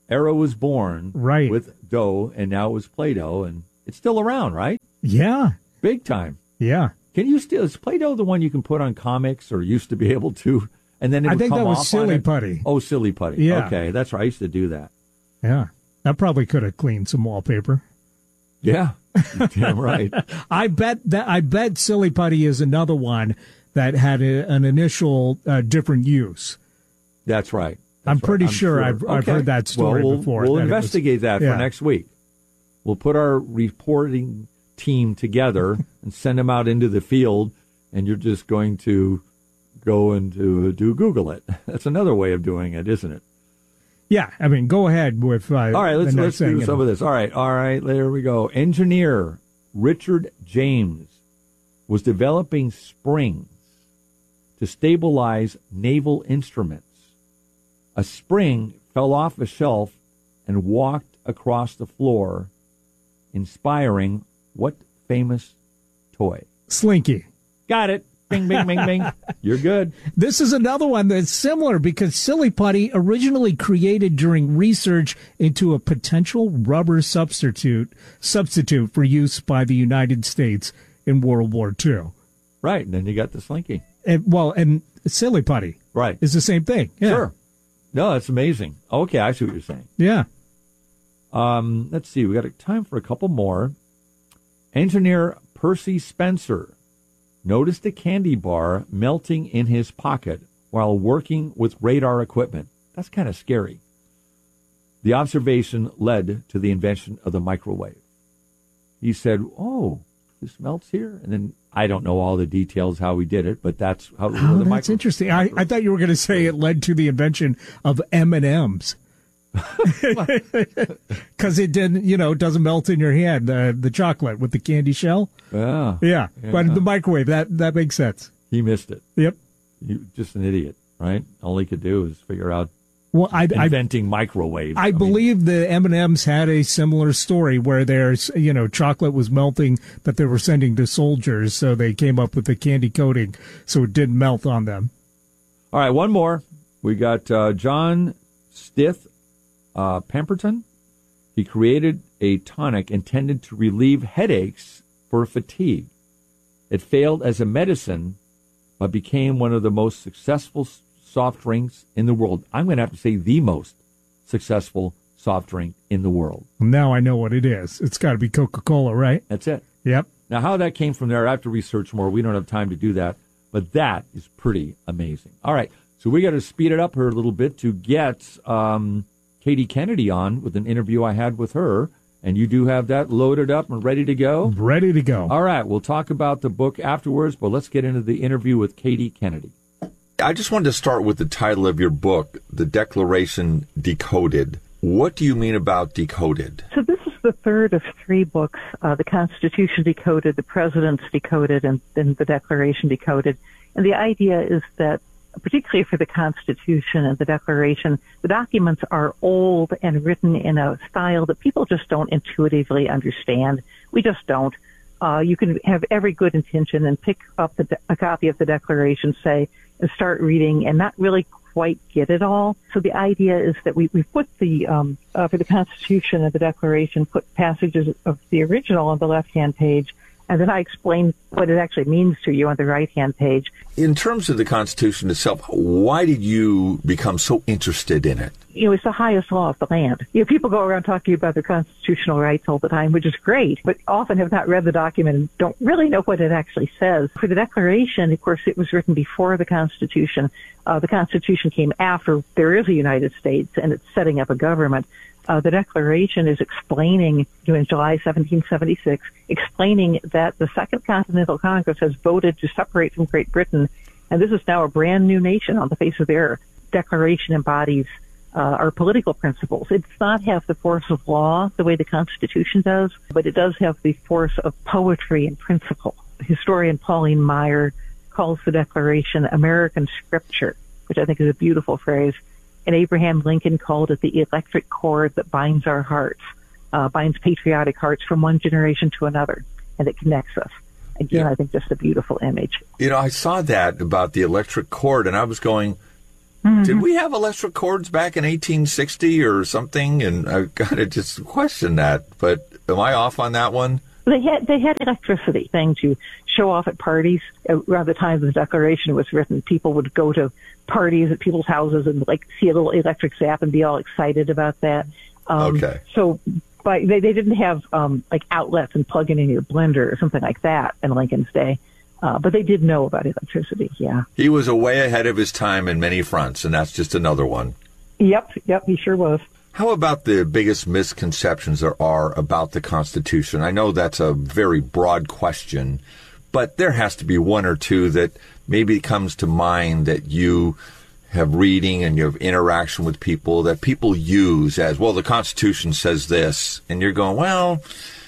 era was born right. with dough, and now it was Play-Doh, and it's still around, right? Yeah. Big time. Yeah. Is Play-Doh the one you can put on comics, or used to be able to? And then it would I think come that was off Silly Putty. Oh, Silly Putty. Yeah. Okay, that's right. I used to do that. Yeah. That probably could have cleaned some wallpaper. Yeah. Damn right. I bet Silly Putty is another one that had an initial different use. That's right. I'm pretty sure. I've heard that story before. We'll investigate that for next week. We'll put our reporting team together and send them out into the field, and you're just going to go and do Google it. That's another way of doing it, isn't it? Yeah, I mean, go ahead with. All right, let's do some of this. All right, there we go. Engineer Richard James was developing springs to stabilize naval instruments. A spring fell off a shelf and walked across the floor, inspiring what famous toy? Slinky. Got it. Bing, bing, bing, bing. You're good. This is another one that's similar because Silly Putty originally created during research into a potential rubber substitute for use by the United States in World War II. Right, and then you got the Slinky. And Silly Putty. Right. Is the same thing. Yeah. Sure. No, that's amazing. Okay, I see what you're saying. Yeah. Let's see. We got time for a couple more. Engineer Percy Spencer noticed a candy bar melting in his pocket while working with radar equipment. That's kind of scary. The observation led to the invention of the microwave. He said, "Oh, this melts here," and then I don't know all the details how he did it, but that's how. Oh, that's interesting. I thought you were going to say it led to the invention of M&Ms. Because it didn't, doesn't melt in your hand, the chocolate with the candy shell. Yeah. But the microwave, that makes sense. He missed it. Yep. He just an idiot, right? All he could do is figure out inventing microwaves. I believe the M&Ms had a similar story where there's, chocolate was melting that they were sending to soldiers, so they came up with the candy coating so it didn't melt on them. All right, one more. We got John Stith Pemberton. He created a tonic intended to relieve headaches for fatigue. It failed as a medicine, but became one of the most successful soft drinks in the world. I'm going to have to say the most successful soft drink in the world. Now I know what it is. It's got to be Coca-Cola, right? That's it. Yep. Now, how that came from there, I have to research more. We don't have time to do that, but that is pretty amazing. All right, so we got to speed it up here a little bit to get Katie Kennedy on with an interview I had with her, and you do have that loaded up and ready to go? Ready to go. All right, we'll talk about the book afterwards, but let's get into the interview with Katie Kennedy. I just wanted to start with the title of your book, The Declaration Decoded. What do you mean about decoded? So this is the third of three books, the Constitution Decoded, the President's Decoded, and then the Declaration Decoded. And the idea is that, particularly for the Constitution and the Declaration, the documents are old and written in a style that people just don't intuitively understand. We just don't. You can have every good intention and pick up a copy of the Declaration, say, and start reading and not really quite get it all. So the idea is that we put the, for the Constitution and the Declaration, put passages of the original on the left-hand page, and then I explain what it actually means to you on the right-hand page. In terms of the Constitution itself, why did you become so interested in it? It's the highest law of the land. People go around talking about their constitutional rights all the time, which is great, but often have not read the document and don't really know what it actually says. For the Declaration, of course, it was written before the Constitution. The Constitution came after there is a United States, and it's setting up a government. The Declaration is explaining, in July 1776, explaining that the Second Continental Congress has voted to separate from Great Britain, and this is now a brand new nation on the face of the earth. Declaration embodies our political principles. It does not have the force of law the way the Constitution does, but it does have the force of poetry and principle. Historian Pauline Maier calls the Declaration American scripture, which I think is a beautiful phrase. And Abraham Lincoln called it the electric cord that binds our hearts, binds patriotic hearts from one generation to another, and it connects us. Again, I think just a beautiful image. I saw that about the electric cord, and I was going, Did we have electric cords back in 1860 or something? And I've got to just question that. But am I off on that one? They had electricity thing to show off at parties. Around the time the Declaration was written, people would go to parties at people's houses and like see a little electric zap and be all excited about that. Okay. So they didn't have like outlets and plug in your blender or something like that in Lincoln's day. But they did know about electricity, yeah. He was way ahead of his time in many fronts, and that's just another one. Yep, he sure was. How about the biggest misconceptions there are about the Constitution? I know that's a very broad question, but there has to be one or two that maybe comes to mind that you have reading and you have interaction with people that people use as, well, the Constitution says this, and you're going, well,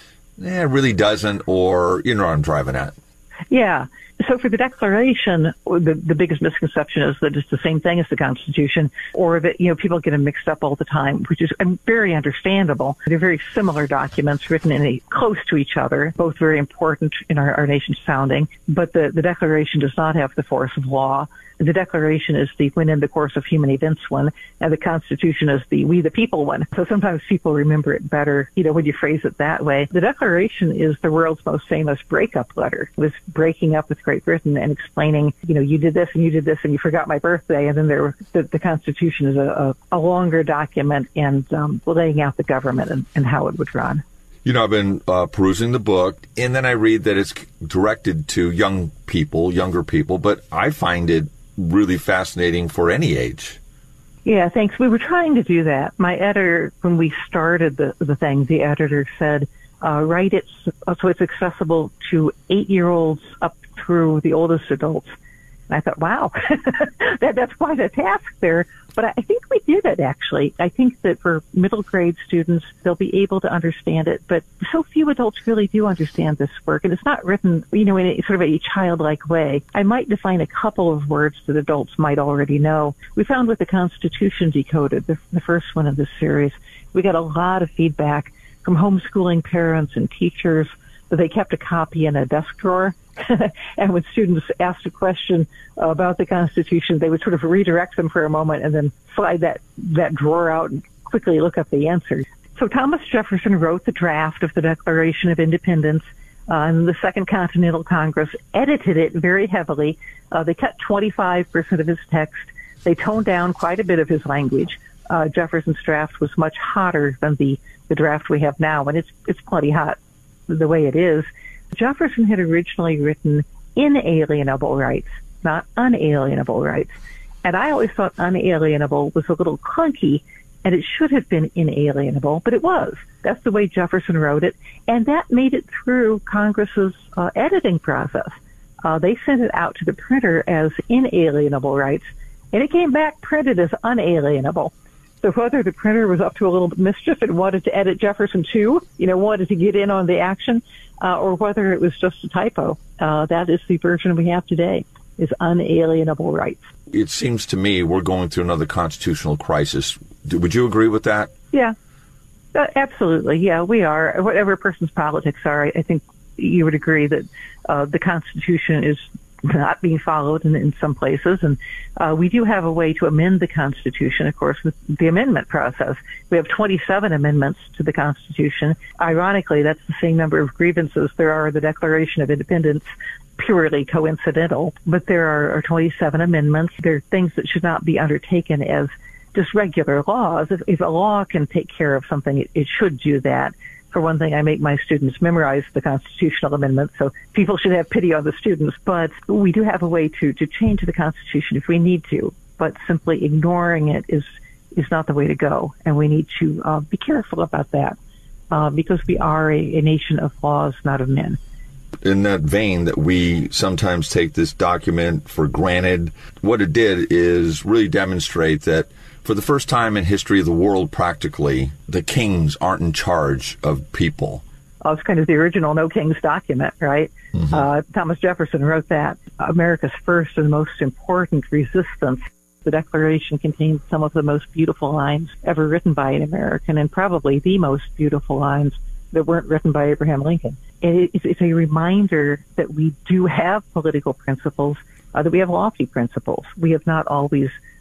it really doesn't, or you know what I'm driving at. Yeah. So for the Declaration, the biggest misconception is that it's the same thing as the Constitution, or that, people get them mixed up all the time, which is very understandable. They're very similar documents written close to each other, both very important in our nation's founding. But the Declaration does not have the force of law. The Declaration is the when in the course of human events one, and the Constitution is the we the people one. So sometimes people remember it better, when you phrase it that way. The Declaration is the world's most famous breakup letter. It was breaking up with Great Britain and explaining, you did this and you did this and you forgot my birthday. And then the Constitution is a longer document and laying out the government and how it would run. I've been perusing the book, and then I read that it's directed to younger people, but I find it really fascinating for any age. Yeah, thanks. We were trying to do that. My editor, when we started the thing, the editor said, write it so it's accessible to 8-year-olds up through the oldest adults. And I thought, wow, that's quite a task there. But I think we did it, actually. I think that for middle grade students, they'll be able to understand it. But so few adults really do understand this work. And it's not written, in a sort of a childlike way. I might define a couple of words that adults might already know. We found with the Constitution Decoded, the first one of this series, we got a lot of feedback from homeschooling parents and teachers that they kept a copy in a desk drawer. And when students asked a question about the Constitution, they would sort of redirect them for a moment and then slide that drawer out and quickly look up the answer. So Thomas Jefferson wrote the draft of the Declaration of Independence, and the Second Continental Congress edited it very heavily. They cut 25% of his text. They toned down quite a bit of his language. Jefferson's draft was much hotter than the draft we have now, and it's plenty hot the way it is. Jefferson had originally written inalienable rights, not unalienable rights. And I always thought unalienable was a little clunky, and it should have been inalienable, but it was. That's the way Jefferson wrote it, and that made it through Congress's editing process. They sent it out to the printer as inalienable rights, and it came back printed as unalienable. So whether the printer was up to a little bit mischief and wanted to edit Jefferson too, wanted to get in on the action, or whether it was just a typo, that is the version we have today, is unalienable rights. It seems to me we're going through another constitutional crisis. Would you agree with that? Yeah, absolutely. Yeah, we are. Whatever a person's politics are, I think you would agree that the Constitution is not being followed in some places. And we do have a way to amend the Constitution, of course, with the amendment process. We have 27 amendments to the Constitution. Ironically, that's the same number of grievances there are in the Declaration of Independence, purely coincidental. But there are 27 amendments. There are things that should not be undertaken as just regular laws. If a law can take care of something, it should do that. For one thing, I make my students memorize the constitutional amendments, so people should have pity on the students. But we do have a way to change the Constitution if we need to. But simply ignoring it is not the way to go, and we need to be careful about that because we are a nation of laws, not of men. In that vein that we sometimes take this document for granted, what it did is really demonstrate that for the first time in history of the world, practically, the kings aren't in charge of people. Oh, it's kind of the original No Kings document, right? Mm-hmm. Thomas Jefferson wrote that. America's first and most important resistance. The Declaration contains some of the most beautiful lines ever written by an American, and probably the most beautiful lines that weren't written by Abraham Lincoln. It's a reminder that we do have political principles, that we have lofty principles. We have not always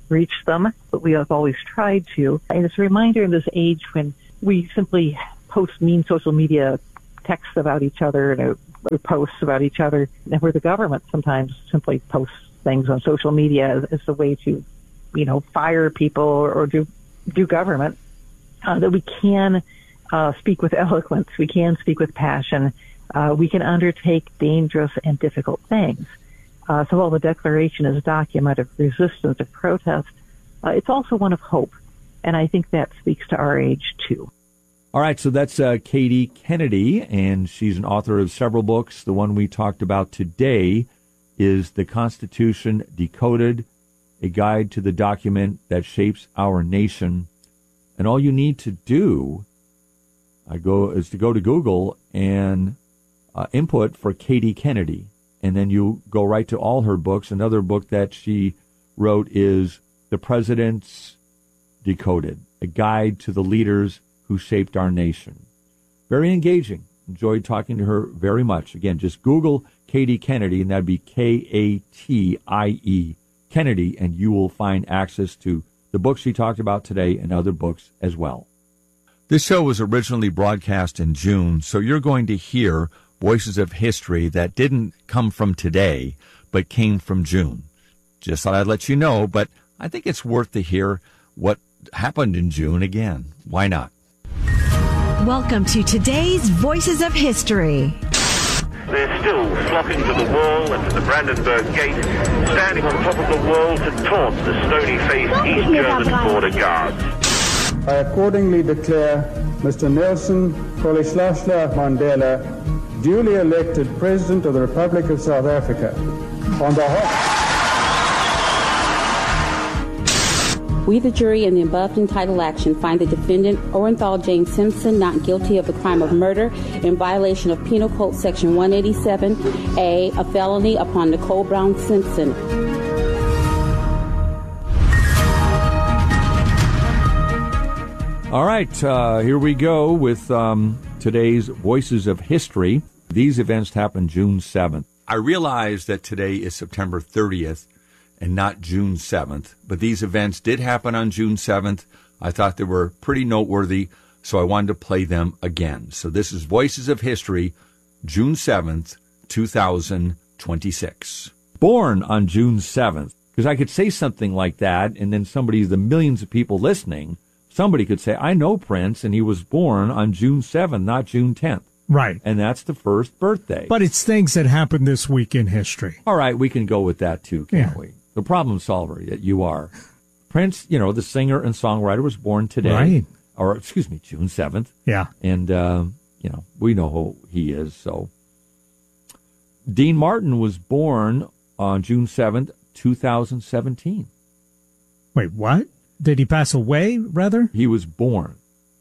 reach them, but we have always tried to. And it's a reminder in this age when we simply post mean social media texts about each other and posts about each other, and where the government sometimes simply posts things on social media as a way to, fire people or do government, that we can speak with eloquence, we can speak with passion, we can undertake dangerous and difficult things. So while the Declaration is a document of resistance, of protest, it's also one of hope, and I think that speaks to our age too. All right, so that's Katie Kennedy, and she's an author of several books. The one we talked about today is The Constitution Decoded, a guide to the document that shapes our nation. And all you need to do is to go to Google and input for Katie Kennedy, and then you go right to all her books. Another book that she wrote is The President's Decoded, a guide to the leaders who shaped our nation. Very engaging. Enjoyed talking to her very much. Again, just Google Katie Kennedy, and that'd be Katie Kennedy, and you will find access to the books she talked about today and other books as well. This show was originally broadcast in June, so you're going to hear voices of history that didn't come from today, but came from June. Just thought I'd let you know, but I think it's worth to hear what happened in June again. Why not? Welcome to today's Voices of History. They're still flocking to the wall and to the Brandenburg Gate, standing on top of the wall to taunt the stony-faced East German border guards. I accordingly declare Mr. Nelson Rolihlahla Mandela duly elected President of the Republic of South Africa. On behalf We, the jury, in the above entitled action, find the defendant, Orenthal James Simpson, not guilty of the crime of murder in violation of Penal Code Section 187A, a felony upon Nicole Brown Simpson. All right, here we go with today's Voices of History. These events happened June 7th. I realize that today is September 30th. And not June 7th. But these events did happen on June 7th. I thought they were pretty noteworthy, so I wanted to play them again. So this is Voices of History, June 7th, 2026. Born on June 7th, because I could say something like that, and then the millions of people listening, somebody could say, I know Prince, and he was born on June 7th, not June 10th. Right. And that's the first birthday. But it's things that happened this week in history. All right, we can go with that too, can't we? The problem solver that you are. Prince, the singer and songwriter, was born today. Right. Or, June 7th. Yeah. And, we know who he is, so. Dean Martin was born on June 7th, 2017. Wait, what? Did he pass away, rather? He was born.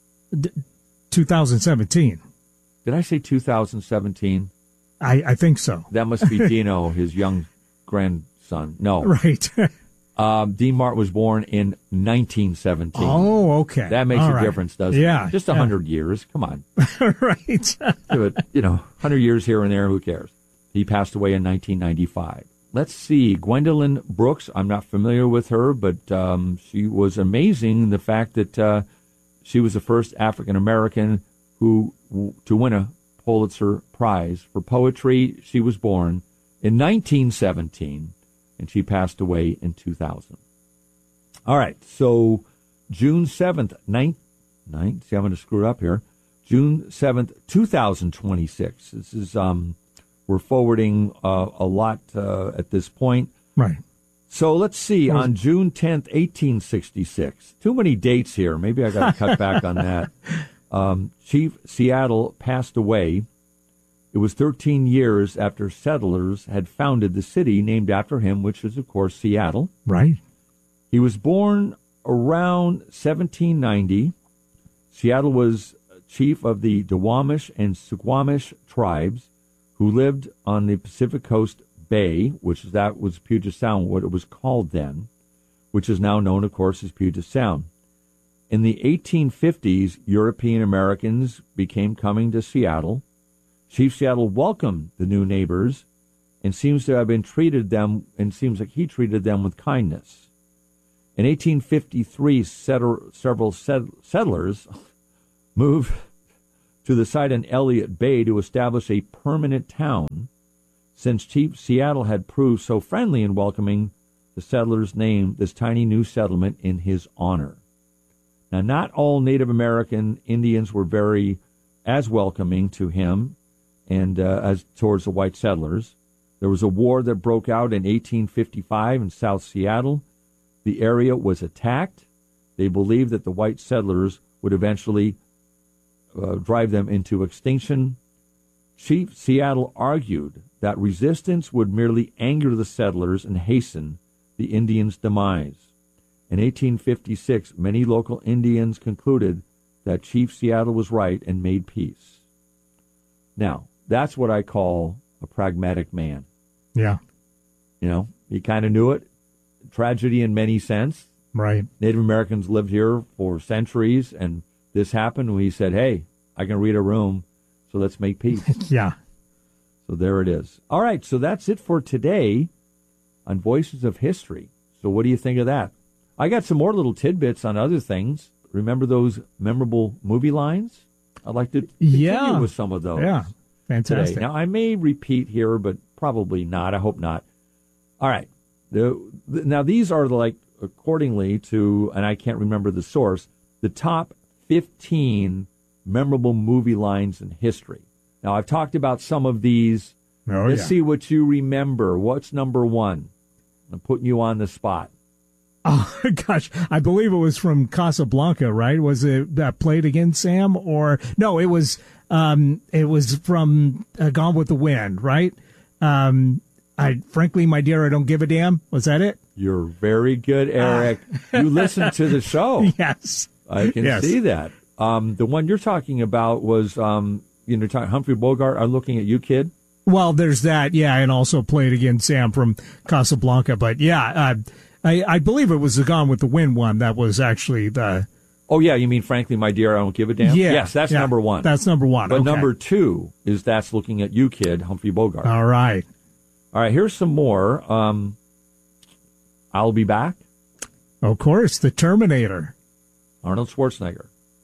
2017. Did I say 2017? I think so. That must be Dino, his young grandson. No. Right. Dean Martin was born in 1917. Oh, okay. That makes a difference, doesn't it? Just 100 years. Come on. Right. Do it. 100 years here and there. Who cares? He passed away in 1995. Let's see. Gwendolyn Brooks. I'm not familiar with her, but she was amazing. The fact that she was the first African American to win a Pulitzer Prize for poetry. She was born in 1917. And she passed away in 2000. All right, so June 7th, see, I'm going to screw it up here. June 7th, 2026. This is, we're forwarding a lot at this point. Right. So let's see, on June 10th, 1866. Too many dates here. Maybe I got to cut back on that. Chief Seattle passed away. It was 13 years after settlers had founded the city named after him, which is, of course, Seattle. Right. He was born around 1790. Seattle was chief of the Duwamish and Suquamish tribes who lived on the Pacific Coast Bay, that was Puget Sound, what it was called then, which is now known, of course, as Puget Sound. In the 1850s, European Americans began coming to Seattle. Chief Seattle welcomed the new neighbors and seems like he treated them with kindness. In 1853, several settlers moved to the site in Elliott Bay to establish a permanent town. Since Chief Seattle had proved so friendly and welcoming, the settlers named this tiny new settlement in his honor. Now, not all Native American Indians were as welcoming to him and as towards the white settlers. There was a war that broke out in 1855 in South Seattle. The area was attacked. They believed that the white settlers would eventually drive them into extinction. Chief Seattle argued that resistance would merely anger the settlers and hasten the Indians' demise. In 1856, many local Indians concluded that Chief Seattle was right and made peace. Now, that's what I call a pragmatic man. Yeah. You know, he kind of knew it. Tragedy in many sense. Right. Native Americans lived here for centuries, and this happened when he said, hey, I can read a room, so let's make peace. Yeah. So there it is. All right, so that's it for today on Voices of History. So what do you think of that? I got some more little tidbits on other things. Remember those memorable movie lines? I'd like to continue with some of those. Yeah, fantastic. Today. Now, I may repeat here, but probably not. I hope not. All right. Now, these are like, accordingly to, and I can't remember the source, the top 15 memorable movie lines in history. Now, I've talked about some of these. Let's see what you remember. What's number one? I'm putting you on the spot. Oh, gosh. I believe it was from Casablanca, right? Was it Play It Again, Sam? Or, no, it was from Gone with the Wind, right? Frankly, my dear, I don't give a damn. Was that it? You're very good, Eric. You listen to the show. Yes. I can see that. The one you're talking about was, Humphrey Bogart. I'm looking at you, kid. Well, there's that, yeah, and also Play It Again, Sam, from Casablanca. But, yeah, I believe it was the Gone with the Wind one that was actually the... Oh, yeah, you mean, frankly, my dear, I don't give a damn? Yeah, yes, that's number one. That's number one, But number two is That's Looking at You, Kid, Humphrey Bogart. All right, here's some more. I'll Be Back. Of course, The Terminator. Arnold Schwarzenegger.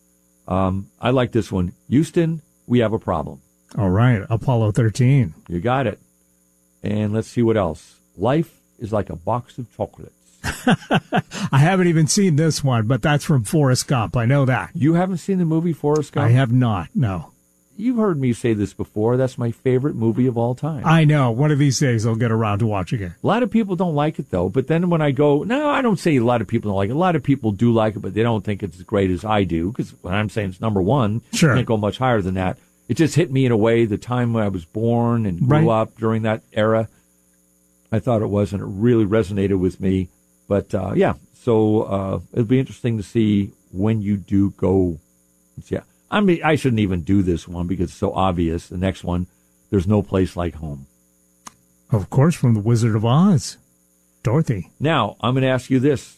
I like this one. Houston, We Have a Problem. All right, Apollo 13. You got it. And let's see what else. Life is Like a Box of Chocolates. I haven't even seen this one, but that's from Forrest Gump. I know that. You haven't seen the movie Forrest Gump? I have not, no. You've heard me say this before. That's my favorite movie of all time. I know. One of these days I'll get around to watching it. A lot of people don't like it, though. But then when I go, no, I don't say a lot of people don't like it. A lot of people do like it, but they don't think it's as great as I do. Because when I'm saying it's number one, sure. Can't go much higher than that. It just hit me in a way, the time when I was born and grew up during that era. I thought it was, and it really resonated with me. But, so it'll be interesting to see when you do go. Yeah, I mean, I shouldn't even do this one because it's so obvious. The next one, There's No Place Like Home. Of course, from The Wizard of Oz, Dorothy. Now, I'm going to ask you this.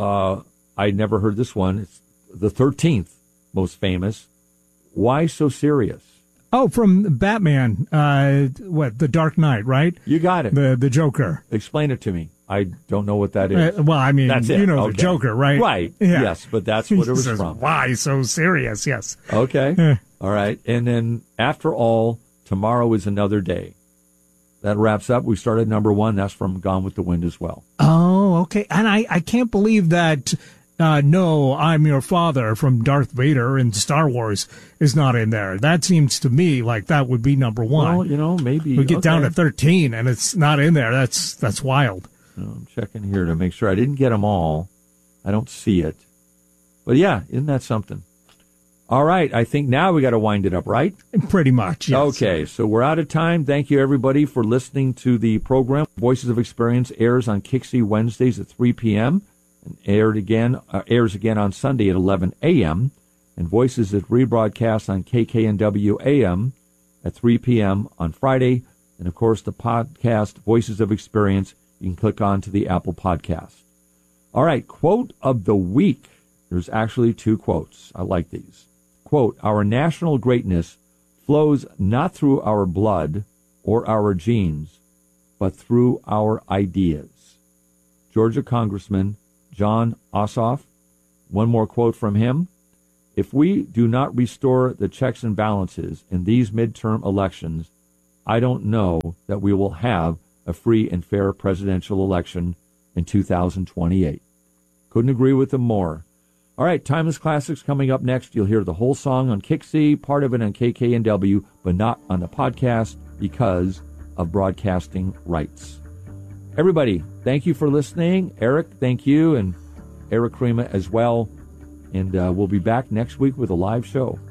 I never heard this one. It's the 13th most famous. Why So Serious? Oh, from Batman, The Dark Knight, right? You got it. The Joker. Explain it to me. I don't know what that is. Well, I mean, that's you know the Joker, right? Right. Yeah. Yes, but that's what it was from. Why So Serious? Yes. Okay. All right. And then, After All, Tomorrow is Another Day. That wraps up. We started number one. That's from Gone with the Wind as well. Oh, okay. And I can't believe that No, I'm Your Father from Darth Vader in Star Wars is not in there. That seems to me like that would be number one. Well, maybe. We get down to 13 and it's not in there. That's wild. I'm checking here to make sure I didn't get them all. I don't see it. But yeah, isn't that something? All right, I think now we got to wind it up, right? Pretty much, yes. Okay, so we're out of time. Thank you, everybody, for listening to the program. Voices of Experience airs on Kixie Wednesdays at 3 p.m. and airs again on Sunday at 11 a.m. And Voices is rebroadcast on KKNW AM at 3 p.m. on Friday. And, of course, the podcast, Voices of Experience, you can click on to the Apple Podcast. All right, quote of the week. There's actually two quotes. I like these. Quote, our national greatness flows not through our blood or our genes, but through our ideas. Georgia Congressman John Ossoff. One more quote from him. If we do not restore the checks and balances in these midterm elections, I don't know that we will have a free and fair presidential election in 2028. Couldn't agree with him more. All right, Timeless Classics coming up next. You'll hear the whole song on KIXI, part of it on KKNW, but not on the podcast because of broadcasting rights. Everybody, thank you for listening. Eric, thank you, and Eric Krema as well. And we'll be back next week with a live show.